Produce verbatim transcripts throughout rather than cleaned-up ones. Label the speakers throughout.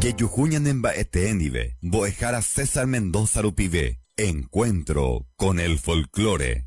Speaker 1: Que yujuñan en Baetenive, Boejara César Mendoza Rupivé. Encuentro con el folclore.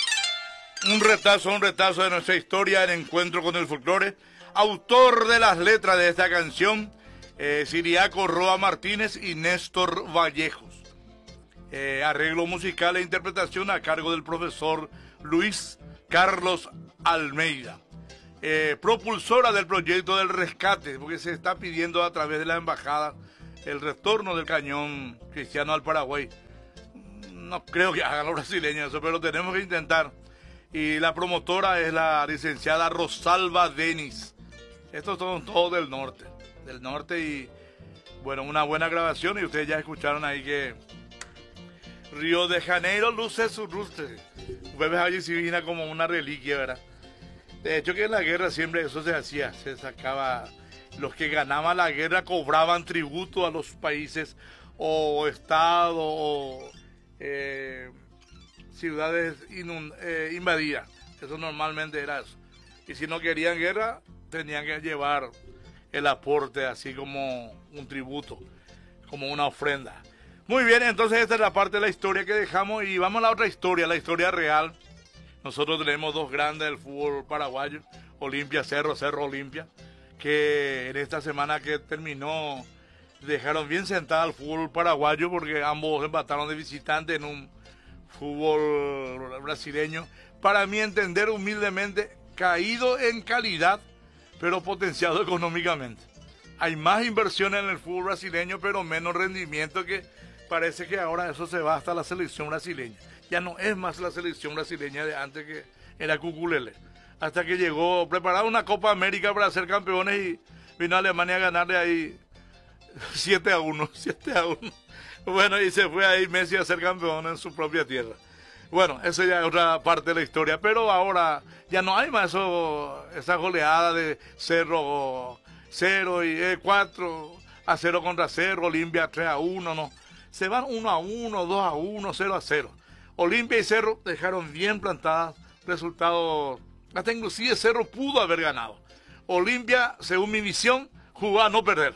Speaker 2: Un retazo, un retazo de nuestra historia en Encuentro con el folclore. Autor de las letras de esta canción, eh, Siriaco Roa Martínez y Néstor Vallejos. Eh, arreglo musical e interpretación a cargo del profesor Luis Carlos Almeida. Eh, propulsora del proyecto del rescate, porque se está pidiendo a través de la embajada el retorno del cañón cristiano al Paraguay. No creo que hagan los brasileños eso, pero tenemos que intentar. Y la promotora es la licenciada Rosalba Denis. Estos son todos del norte, del norte y bueno, una buena grabación y ustedes ya escucharon ahí que Río de Janeiro luce su lustre. Jueves allí sí vino como una reliquia, ¿verdad? De hecho que en la guerra siempre eso se hacía, se sacaba, los que ganaban la guerra cobraban tributo a los países o estados o eh, ciudades inund eh, invadidas, eso normalmente era eso. Y si no querían guerra, tenían que llevar el aporte así como un tributo, como una ofrenda. Muy bien, entonces esta es la parte de la historia que dejamos y vamos a la otra historia, la historia real. Nosotros tenemos dos grandes del fútbol paraguayo, Olimpia Cerro, Cerro Olimpia, que en esta semana que terminó dejaron bien sentada al fútbol paraguayo porque ambos empataron de visitante en un fútbol brasileño, para mí entender humildemente, caído en calidad, pero potenciado económicamente. Hay más inversiones en el fútbol brasileño, pero menos rendimiento, que parece que ahora eso se va hasta la selección brasileña. Ya no es más la selección brasileña de antes, que era Cuculele. Hasta que llegó, preparaba una Copa América para ser campeones y vino a Alemania a ganarle ahí siete a uno. Bueno, y se fue ahí Messi a ser campeón en su propia tierra. Bueno, eso ya es otra parte de la historia, pero ahora ya no hay más eso, esa goleada de Cerro cero y eh, cuatro a cero contra Cerro, Olimpia tres a uno, no. Se van uno a uno, dos a uno, cero a cero. Olimpia y Cerro dejaron bien plantadas resultados, hasta inclusive Cerro pudo haber ganado. Olimpia, según mi visión, jugó a no perder.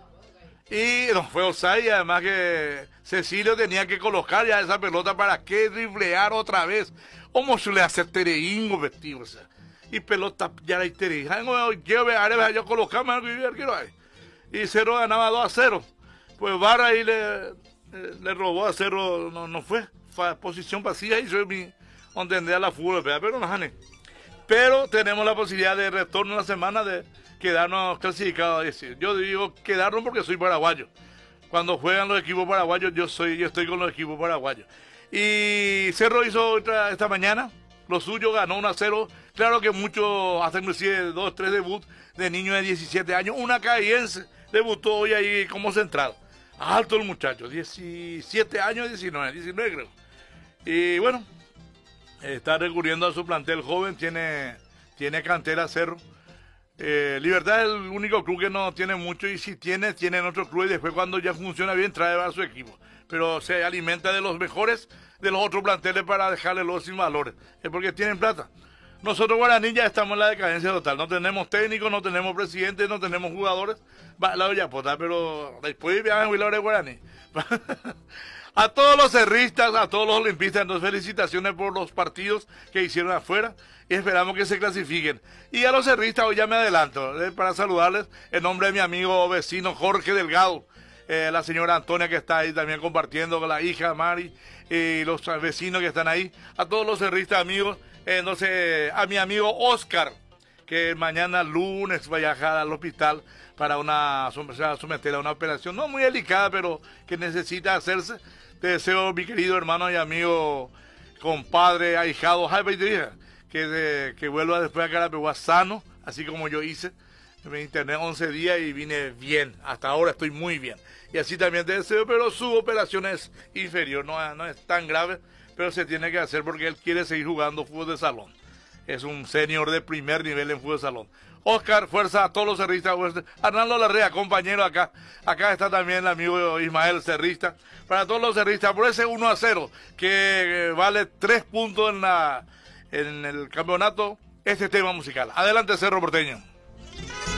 Speaker 2: Y no, fue offside, y además que Cecilio tenía que colocar ya esa pelota para que driblear otra vez. ¿Cómo se le hace Tereingo vestido? O sea, y pelota ya la Tereingo, yo yo colocarme algo y ver qué lo hay. Y Cerro ganaba dos a cero. Pues Barra ahí le, le robó a Cerro, no, no fue. Fue posición vacía y yo mi entender a la fútbol, pero no jane. Pero tenemos la posibilidad de retorno en la semana de quedarnos clasificados. Es decir, yo digo quedarnos porque soy paraguayo. Cuando juegan los equipos paraguayos, yo soy, yo estoy con los equipos paraguayos. Y Cerro hizo otra esta mañana, lo suyo, ganó uno a cero. Claro que muchos, hasta inclusive dos, tres debut de niños de diecisiete años. Una caiense debutó hoy ahí como central. Alto el muchacho, diecisiete años, diecinueve, diecinueve creo. Y bueno, está recurriendo a su plantel joven, tiene, tiene cantera Cerro. Eh, Libertad es el único club que no tiene mucho, y si tiene, tiene en otro club, y después cuando ya funciona bien trae a su equipo. Pero se alimenta de los mejores de los otros planteles para dejarle los sin valores. Es porque tienen plata. Nosotros Guaraní ya estamos en la decadencia total. No tenemos técnicos, no tenemos presidentes, no tenemos jugadores. Va, la olla pota, pero después vean a Guaraní. A todos los cerristas, a todos los olimpistas, entonces felicitaciones por los partidos que hicieron afuera y esperamos que se clasifiquen. Y a los cerristas hoy ya me adelanto, eh, para saludarles en nombre de mi amigo vecino Jorge Delgado, eh, la señora Antonia que está ahí también compartiendo con la hija Mari y los vecinos que están ahí, a todos los cerristas amigos, eh, entonces a mi amigo Oscar, que mañana lunes va a viajar al hospital para una, someter a una operación no muy delicada, pero que necesita hacerse. Te deseo, mi querido hermano y amigo, compadre, ahijado, que, de, que vuelva después a Carapeguá sano, así como yo hice. Me interné once días y vine bien. Hasta ahora estoy muy bien. Y así también te deseo, pero su operación es inferior, no, no es tan grave, pero se tiene que hacer porque él quiere seguir jugando fútbol de salón. Es un senior de primer nivel en fútbol de salón. Oscar, fuerza a todos los cerristas. Arnaldo Larrea, compañero acá. Acá está también el amigo Ismael Cerrista. Para todos los cerristas, por ese uno a cero, que vale tres puntos en, la, en el campeonato, este tema musical. Adelante, Cerro Porteño.